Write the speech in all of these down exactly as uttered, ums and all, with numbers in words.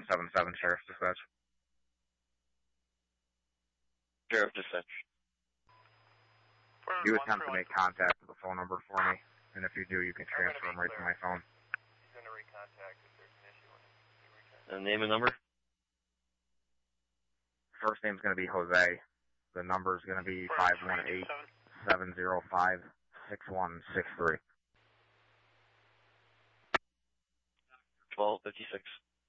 seven seven, Sheriff's Dispatch. Sheriff Dispatch. You attempt to make contact with the phone number for me, and if you do, you can transfer them right to my phone. He's going to recontact if there's an issue when he The name and number? First name's going to be Jose. The number is going to be five one eight, seven zero five, six one six three. twelve fifty-six.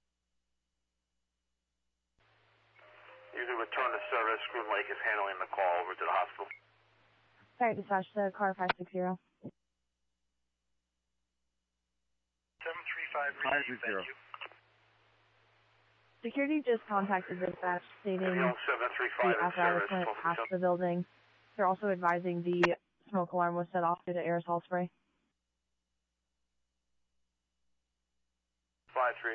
Usually return to service. Groom Lake is handling the call over to the hospital. Sorry, dispatch to car five six zero. seven three five, five six zero. Security just contacted dispatch stating seven three five the apparatus went past the building. They're also advising the smoke alarm was set off due to aerosol spray. five three.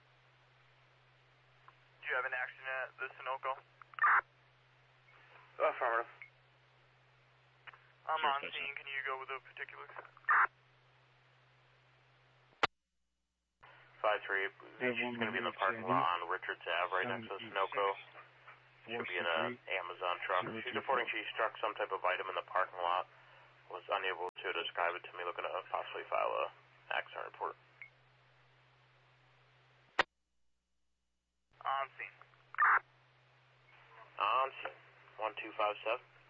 Do you have an accident at the Sunoco? Affirmative. I'm on scene. Can you go with the particulars? five three. She's going to be in the parking lot on Richards Avenue right next to the Sunoco. She'll be in an Amazon truck. She's reporting she struck some type of item in the parking lot. Was unable to describe it to me. Looking to possibly file a accident report. On scene. On scene. one two five seven.